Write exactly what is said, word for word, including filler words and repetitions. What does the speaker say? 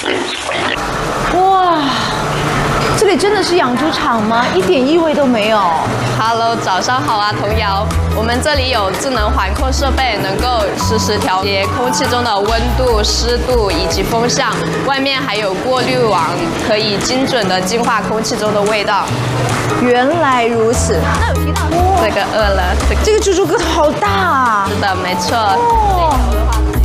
哇，这里真的是养猪场吗？一点异味都没有。 Hello， 早上好啊，童瑶。我们这里有智能环控设备，能够实时调节空气中的温度、湿度以及风向。外面还有过滤网，可以精准的净化空气中的味道。 原来如此。那有提到这个饿了，这个这个猪猪个头好大啊！ 是的，没错。 哦。